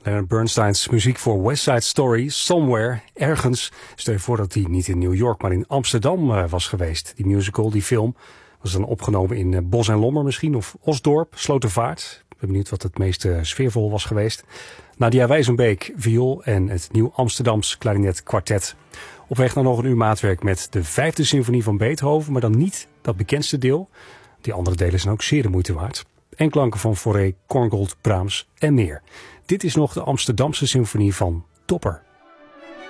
Leonard Bernstein's muziek voor West Side Story, Somewhere, ergens. Stel je voor dat die niet in New York, maar in Amsterdam was geweest. Die musical, die film, was dan opgenomen in Bos en Lommer misschien, of Osdorp, Slotervaart. Ik ben benieuwd wat het meest sfeervol was geweest. Nadia Wijzenbeek, viool en het Nieuw Amsterdams Klarinet Kwartet. Op weg naar nog een uur maatwerk met de 5e symfonie van Beethoven, maar dan niet dat bekendste deel. Die andere delen zijn ook zeer de moeite waard. En klanken van Fauré, Korngold, Brahms en meer. Dit is nog de Amsterdamse symfonie van Topper.